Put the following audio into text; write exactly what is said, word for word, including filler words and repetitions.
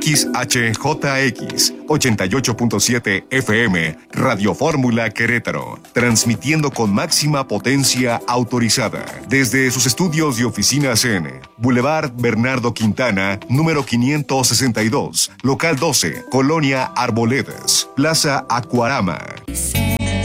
X H J X ochenta y ocho punto siete F M, Radio Fórmula Querétaro, transmitiendo con máxima potencia autorizada desde sus estudios y oficinas en Boulevard Bernardo Quintana, número quinientos sesenta y dos, local doce, Colonia Arboledas, Plaza Acuarama.